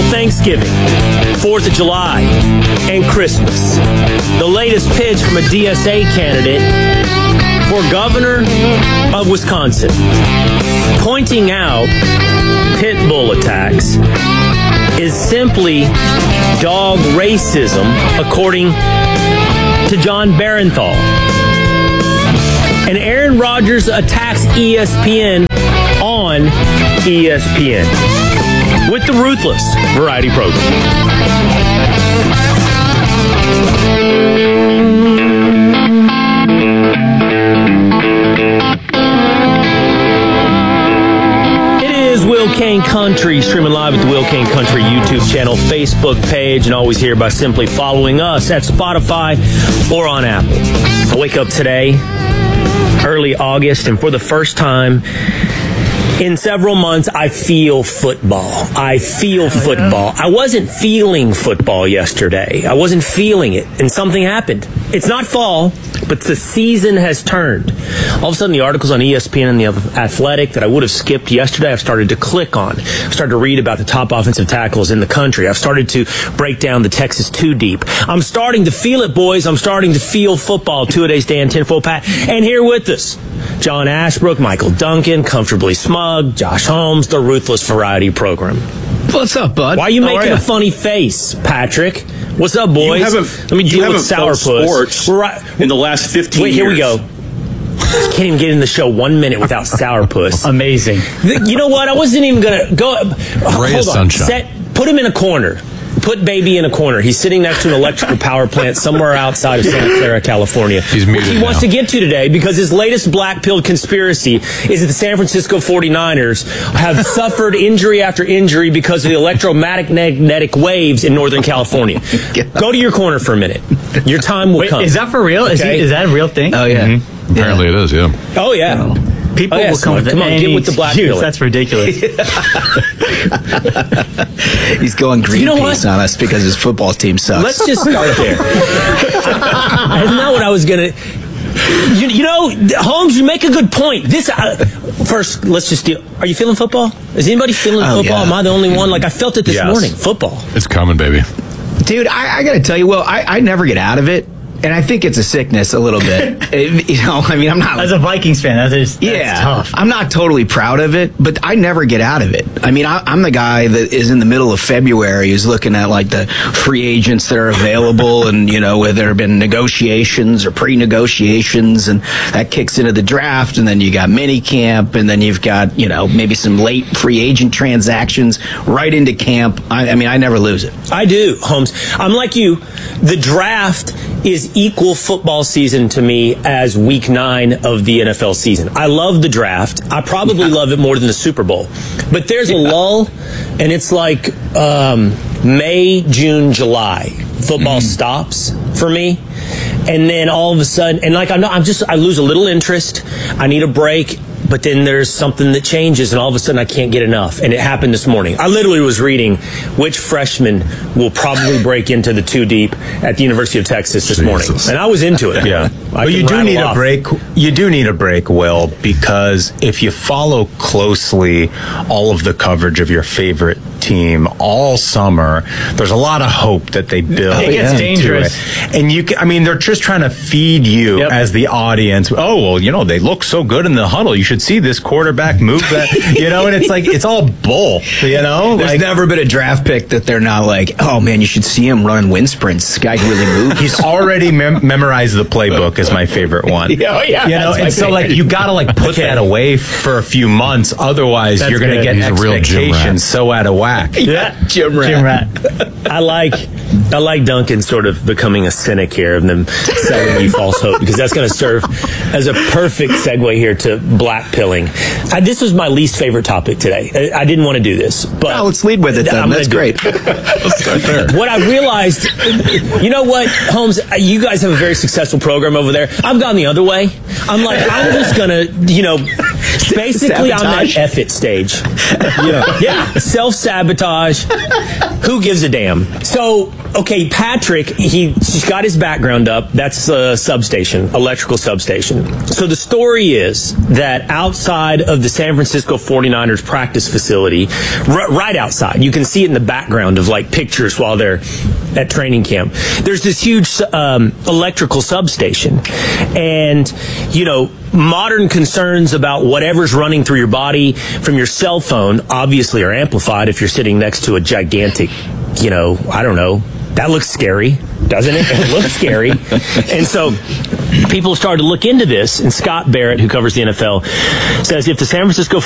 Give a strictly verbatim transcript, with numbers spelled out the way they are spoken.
National Thanksgiving, fourth of July, and Christmas. The latest pitch from a D S A candidate for governor of Wisconsin, pointing out pit bull attacks is simply dog racism, according to John Barenthal. And Aaron Rodgers attacks E S P N on E S P N with the Ruthless Variety Program. Will Kane Country, streaming live at the Will Kane Country YouTube channel, Facebook page, and always here by simply following us at Spotify or on Apple. I wake up today, early August, and for the first time in several months, I feel football. I feel football. I wasn't feeling football yesterday. I wasn't feeling it, and something happened. It's not fall, but the season has turned. All of a sudden, the articles on E S P N and the Athletic that I would have skipped yesterday, I've started to click on. I've started to read about the top offensive tackles in the country. I've started to break down the Texas two deep. I'm starting to feel it, boys. I'm starting to feel football. Two-a-days Dan, tenfold Pat. And here with us, John Ashbrook, Michael Duncan, Comfortably Smug, Josh Holmes, the Ruthless Variety Program. What's up, bud? Why are you How making are a funny face, Patrick? What's up, boys? Let me deal with sourpuss. We're right in the last fifteen Wait, years. here we go. Can't even get in the show one minute without sourpuss. Amazing. You know what? I wasn't even gonna go. Ray Hold of on. sunshine. Set, put him in a corner. Put baby in a corner. He's sitting next to an electrical power plant somewhere outside of Santa Clara, California. He's muted which he now. wants to get to today because his latest black-pilled conspiracy is that the San Francisco forty-niners have suffered injury after injury because of the electromagnetic waves in Northern California. Go to your corner for a minute. Your time will Wait, come. is that for real? Is, Okay. he, is that a real thing? Oh, yeah. Mm-hmm. Apparently it is, yeah. Oh, yeah. People Oh, yeah, will come Smug. with Come on, any get with the black excuse. pillar. That's ridiculous. He's going Greenpeace You know what? on us because his football team sucks. Let's just start there. Isn't that what I was going to... You, you know, Holmes, you make a good point. This uh, First, let's just deal... Are you feeling football? Is anybody feeling Oh, football? yeah. Am I the only one? Like, I felt it this Yes. morning. Football. It's coming, baby. Dude, I, I got to tell you, well, I, I never get out of it. And I think it's a sickness a little bit. It- you know, I mean, I'm not... As a Vikings fan, that is that's Yeah, tough. I'm not totally proud of it, but I never get out of it. I mean, I, I'm the guy that is in the middle of February who's looking at like the free agents that are available, and you know, where there have been negotiations or pre-negotiations, and that kicks into the draft, and then you got mini camp, and then you've got you know maybe some late free agent transactions right into camp. I, I mean, I never lose it. I do, Holmes. I'm like you. The draft is equal football season to me as week nine of the N F L season. I love the draft. I probably love it more than the Super Bowl. But there's a lull, and it's like um, May, June, July. Football Mm-hmm. stops for me. And then all of a sudden, and like I'm not, I'm just, I lose a little interest. I need a break. But then there's something that changes, and all of a sudden I can't get enough. And it happened this morning. I literally was reading which freshman will probably break into the two deep at the University of Texas this morning. Jesus. And I was into it. Yeah. I But you can do rattle need off. a break. You do need a break, Will, because if you follow closely all of the coverage of your favorite team all summer, there's a lot of hope that they build. It gets into dangerous. it. And you can, I mean, they're just trying to feed you Yep. as the audience. Oh, well, you know, they look so good in the huddle. You should see this quarterback move that, you know, and it's like, it's all bull, you know? There's Like, never been a draft pick that they're not like, oh man, you should see him running wind sprints. This guy can really move. he's already mem- memorized the playbook is my favorite one. Yeah, yeah, you know, that's my and so like favorite. you gotta like put that away for a few months. Otherwise, That's you're gonna good. get He's a real gym rat. expectations so out of whack. Yeah. Jim Rat. Jim Rat. I like I like Duncan sort of becoming a cynic here and them selling you false hope, because that's going to serve as a perfect segue here to black pilling. I, this was my least favorite topic today. I, I didn't want to do this, but Well, let's lead with it then. I'm gonna That's do great. it. Let's start there. What I realized, you know what, Holmes, you guys have a very successful program over there. I've gone the other way. I'm like, I'm just going to, you know, Basically, I'm at Sabotage? F it stage. Yeah. Yeah. Self-sabotage. Who gives a damn? So, okay, Patrick, he, he's got his background up. That's a substation, electrical substation. So the story is that outside of the San Francisco forty-niners practice facility, r- right outside, you can see it in the background of like pictures while they're at training camp, there's this huge um, electrical substation. And, you know, modern concerns about whatever's running through your body from your cell phone obviously are amplified if you're sitting next to a gigantic, you know, I don't know, that looks scary, doesn't it? It looks scary. And so people started to look into this, and Scott Barrett, who covers the N F L, says if the San Francisco